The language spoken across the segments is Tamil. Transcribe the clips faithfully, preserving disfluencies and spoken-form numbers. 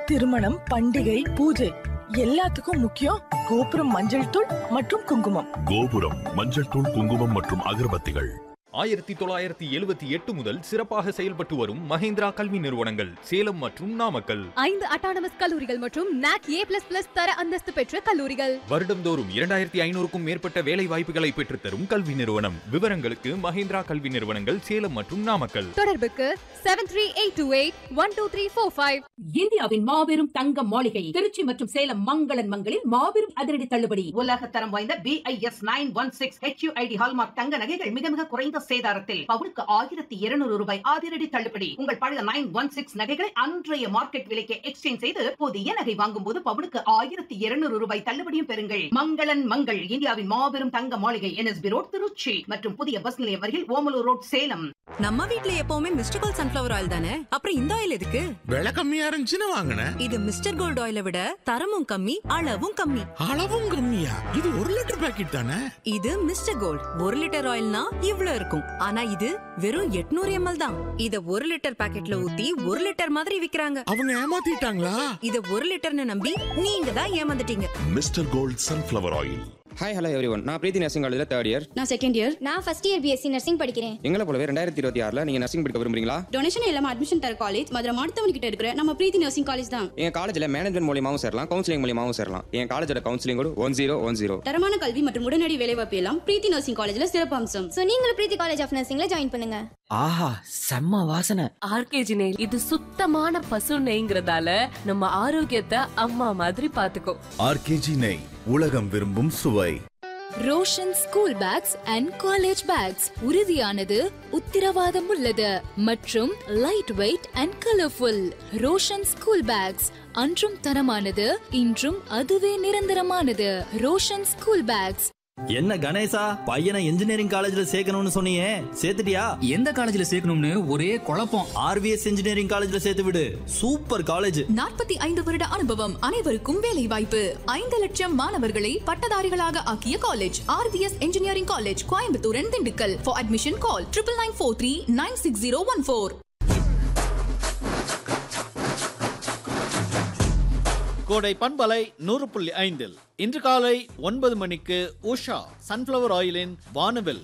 திருமணம், பண்டிகை, பூஜை எல்லாத்துக்கும் முக்கியம் கோபுரம் மஞ்சள் தூள் மற்றும் குங்குமம். கோபுரம் மஞ்சள் தூள், குங்குமம் மற்றும் அகர்பத்திகள். ஆயிரத்தி தொள்ளாயிரத்தி எழுபத்தி எட்டு முதல் சிறப்பாக செயல்பட்டு வரும் மஹேந்திரா கல்வி நிறுவனங்கள் சேலம் மற்றும் நாமக்கல். ஐந்து அட்டானமஸ் கல்லூரிகள் மற்றும் நாக் ஏ பிளஸ் பிளஸ் தர அந்தஸ்து பெற்ற கல்லூரிகள். வருடந்தோறும் இரண்டாயிரத்தி ஐநூறுக்கும் மேற்பட்ட வேலை வாய்ப்புகளை பெற்றுத்தரும் கல்வி நிறுவனம். விவரங்களுக்கு மஹேந்திரா கல்வி நிறுவனங்கள் சேலம் மற்றும் நாமக்கல். தொடர்புக்கு seven three eight two eight one two three four five. இந்தியாவின் மாபெரும் தங்க மாளிகை திருச்சி மற்றும் சேலம் மங்களன் மங்களில் மாபெரும் அதிரடி தள்ளுபடி. உலக தரம் வாய்ந்த B I S nine one six H you I D hallmark தங்க நகைகள் மிக மிக குறைந்த சேதாரத்தில் பவுனுக்கு ஆயிரத்தி இருநூறு ரூபாய் அதிரடி தள்ளுபடி. உங்கள் பழைய நைன் ஒன் சிக்ஸ் நகைகளை அன்றைய மார்க்கெட் விலைக்கு எக்ஸ்சேஞ்ச் செய்து புதிய நகை வாங்கும் போது பவுனுக்கு ஆயிரத்தி இருநூறு ரூபாய் தள்ளுபடியும் பெறுங்கள். மங்களன் மங்கள் இந்தியாவின் மாபெரும் தங்க மாளிகை N S B road Trichy மற்றும் புதிய பஸ் நிலையம் அருகில் ஓமலூர் ரோட் சேலம். நம்ம வீட்ல எப்பவுமே மிஸ்டர் கோல்ட் சன்ஃபிளவர் ஆயில் தானே, அப்புறம் இந்த ஆயில் எதுக்கு? விலை கம்மியா இருந்துச்சுன்னு வாங்கினேன். இது மிஸ்டர் கோல்ட் ஆயிலை விட தரமும் கம்மி, அளவும் கம்மி. அளவும் கம்மியா? இது ஒரு லிட்டர் பாக்கெட் தானே. இது மிஸ்டர் கோல்ட் ஒரு லிட்டர் ஆயில்னா இவ்ளோ இருக்கும், ஆனா இது வெறும் எட்நூறு எம்எல் தான். இத ஒரு லிட்டர் பாக்கெட்ல ஊத்தி ஒரு லிட்டர் மாதிரி விக்கிறாங்க. அவங்க ஏமாத்திட்டாங்களா? இத ஒரு லிட்டர்னு நம்பி நீங்க தான் ஏமாந்துட்டீங்க. Mister gold sunflower oil. Hi hello everyone, நான் பிரீத்தி நர்சிங் காலேஜ்ல தேர்ட் இயர். நான் செகண்ட் இயர். நான் ஃபர்ஸ்ட் இயர் பிஎஸ்சி நர்சிங் படிக்கிறேன். எங்களை போலவே ரெண்டாயிரத்தி இருபத்தி ஆறுல நீங்க நர்சிங் படிக்க விரும்புறீங்களா? டொனேஷன் இல்லாம அட்மிஷன் தர காலேஜ் மதுரை மாவட்டத்தவன் கிட்ட இருக்கிற நம்ம பிரீத்தி நர்சிங் காலேஜ் தான். எங்க காலேஜ்ல மேனேஜ்மெண்ட் மூலமாவும் சேரலாம், கவுன்சிலிங் மூலமாவும் சேரலாம். என் காலேஜோட counselling code one zero one zero. தரமான கல்வி மற்றும் உடனடி வேலைவாய்ப்பு எல்லாம் பிரீத்தி நர்சிங் காலேஜ்ல சிறப்பு அம்சம். சோ நீங்களும் பிரீத்தி காலேஜ் ஆஃப் நர்சிங்ல ஜாயின் பண்ணுங்க. ஆஹா, செம்ம வாசனை. ஆர்கேஜி நெய் இது சுத்தமான பசு நெய்ங்கிறதால நம்ம ஆரோக்கியத்தை அம்மா மாதிரி பாத்துக்கோ. ஆர்கேஜி நெய், உலகம் விரும்பும் சுவை. Roshan school packs and college bags உறுதியானது, உத்திரவாதம் உள்ளது மற்றும் light weight and colourful. Roshan school packs அன்றும் தரமானது, இன்றும் அதுவே நிரந்தரமானது. Roshan school packs. என்ன கணேசா, பையனை இன்ஜினியரிங் காலேஜ்ல சேர்க்கணும்னு சொன்னியே, சேர்த்துட்டியா? எந்த காலேஜ்ல சேர்க்கணும்னு ஒரே குழப்பம். ஆர்விஎஸ் இன்ஜினியரிங் காலேஜ்ல சேர்த்து விடு, சூப்பர் காலேஜ். நாற்பத்தி ஐந்து வருட அனுபவம், அனைவருக்கும் வேலை வாய்ப்பு, ஐந்து லட்சம் மாணவர்களை பட்டதாரிகளாக ஆக்கிய college RVS engineering college, Coimbatore and Dindigul. For admission call triple nine four three nine six zero one four. கோடை பண்பலை நூறு புள்ளி ஐந்தில் இன்று காலை ஒன்பது மணிக்கு உஷா சன்ஃபிளவர் ஆயிலின் வானவில்.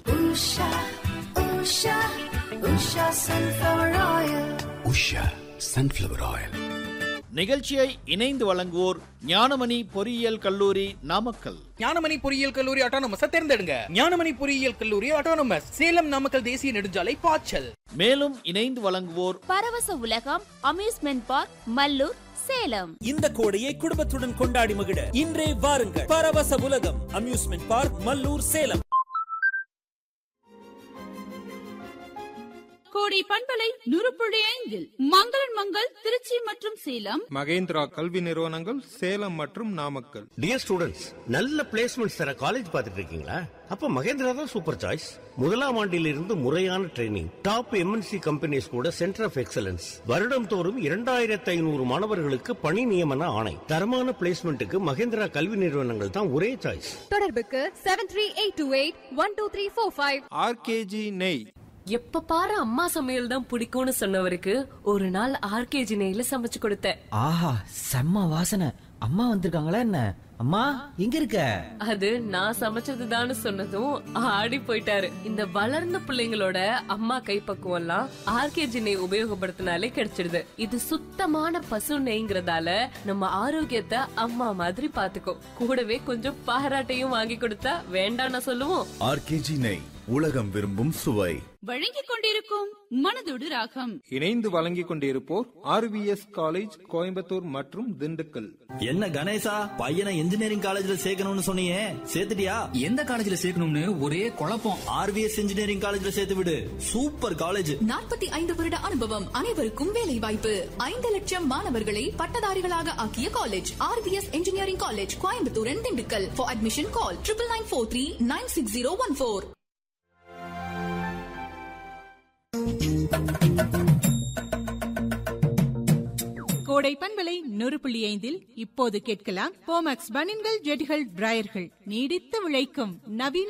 நிகழ்ச்சியை இணைந்து வழங்குவோர் ஞானமணி பொறியியல் கல்லூரி நாமக்கல். ஞானமணி பொறியியல் கல்லூரி ஆட்டோனமஸ் தேர்ந்தெடுங்க. ஞானமணி பொறியியல் கல்லூரி ஆட்டோனமஸ், சேலம் நாமக்கல் தேசிய நெடுஞ்சாலை பாய்ச்சல். மேலும் இணைந்து வழங்குவோர் பரவச உலகம் அம்யூஸ்மெண்ட் பார்க் மல்லூர் சேலம். இந்த கோடையை குடும்பத்துடன் கொண்டாடி மகிழ இன்றே வாருங்கள். பரவச உலகம் அம்யூஸ்மெண்ட் பார்க் மல்லூர் சேலம். கோடை பண்பலை நூறு புள்ளி ஐந்தில் மங்களன் மங்கள் திருச்சி மற்றும் சேலம். மகேந்திரா கல்வி நிறுவனங்கள் சேலம் மற்றும் நாமக்கல். டியர் ஸ்டூடெண்ட்ஸ், நல்ல பிளேஸ்மெண்ட்ஸ் தர காலேஜ் பார்த்துட்டு இருக்கீங்களா? அப்ப மகேந்திரா தான் சூப்பர் சாய்ஸ். முதலாம் ஆண்டிலிருந்து முறையான ட்ரைனிங், டாப் எம்என்சி கம்பெனிஸ் கூட சென்டர் ஆஃப் எக்ஸலன்ஸ், வருடம் தோறும் இரண்டாயிரத்தி ஐநூறு மாணவர்களுக்கு பணி நியமன ஆணை. தரமான பிளேஸ்மெண்ட்டுக்கு மகேந்திரா கல்வி நிறுவனங்கள் தான் ஒரே சாய்ஸ். தொடர்புக்கு seven three eight two eight one two three four five. RKG நெய். எப்ப பாரு அம்மா சமையல் தான் பிடிக்கும்னு சொன்னவருக்கு ஒரு நாள் ஆர்கேஜி நெய்ல சமைச்சு கொடுத்தேன். ஆஹா, செம்ம வாசனை. அம்மா வந்திருக்காங்களா என்ன? அம்மா எங்க இருக்க? அது நான் சமைச்சதுதான்னு சொன்னதும் ஆடி போயிட்டாரு. இந்த வளர்ந்த பிள்ளைங்களோட அம்மா கைப்பக்குவம் எல்லாம் ஆர்கேஜி நெய் உபயோகப்படுத்தினாலே கிடைச்சிடுது. இது சுத்தமான பசு நெய்ங்கிறதால நம்ம ஆரோக்கியத்தை அம்மா மாதிரி பாத்துக்கோ. கூடவே கொஞ்சம் பாராட்டையும் வாங்கி கொடுத்தா வேண்டாம்னு சொல்லுவோம். ஆர்கேஜி நெய், உலகம் விரும்பும் சுவை. வழங்கிக் கொண்டிருக்கும் மனதோடு ராகம். இணைந்து வழங்கிக் கொண்டிருப்போர் ஆர்விஎஸ் காலேஜ், கோயம்புத்தூர் மற்றும் திண்டுக்கல். என்ன கணேசா, பையனை இன்ஜினியரிங் காலேஜ்ல சேர்க்கணும்னு சொன்னியே, சேர்த்துட்டியா? எந்த காலேஜ்ல சேர்க்கணும்னு ஒரே குழப்பம். ஆர்விஎஸ் இன்ஜினியரிங் காலேஜ்ல சேர்த்து விடு, சூப்பர் காலேஜ். நாற்பத்தி ஐந்து வருட அனுபவம், அனைவருக்கும் வேலை வாய்ப்பு, ஐந்து லட்சம் மாணவர்களை பட்டதாரிகளாக ஆக்கிய college RVS engineering college, Coimbatore and Dindigul. For admission call triple nine four three nine six zero one four. கோடை பண்பலை நூறு புள்ளி ஐந்தில் இப்போது கேட்கலாம் போமக்ஸ் பனின்கள், ஜெட்டிகள், டிராயர்கள், நீடித்து உழைக்கும் நவீன